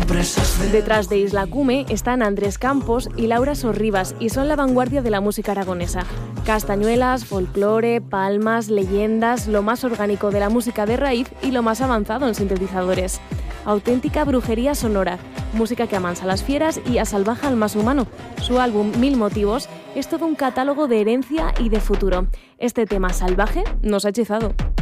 Detrás de Isla Cume están Andrés Campos y Laura Sorribas y son la vanguardia de la música aragonesa. Castañuelas, folclore, palmas, leyendas, lo más orgánico de la música de raíz y lo más avanzado en sintetizadores. Auténtica brujería sonora, música que amansa a las fieras y asalvaja al más humano. Su álbum Mil Motivos es todo un catálogo de herencia y de futuro. Este tema salvaje nos ha hechizado.